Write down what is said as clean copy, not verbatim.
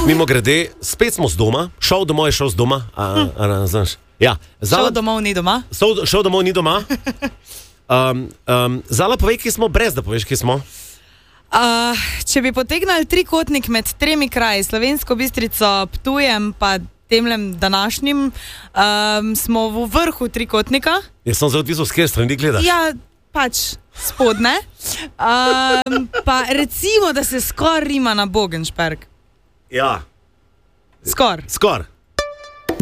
Mimo grede, spet smo z doma, šel domov je šel z doma. Znaš? Ja. Šel domov ni doma? Šel domov ni doma. Zala, povej, kje smo, brez da poveš, kje smo. Če bi potegnali trikotnik med 3 kraji, Slovensko Bistrico, Ptujem pa temlem današnjim, smo v vrhu trikotnika. Jaz sem zelo odvisel, s kjer strani gledaš. Ja, pač spodne. Pa recimo, da se skor rima na Bogenšperk. Ja. Skor.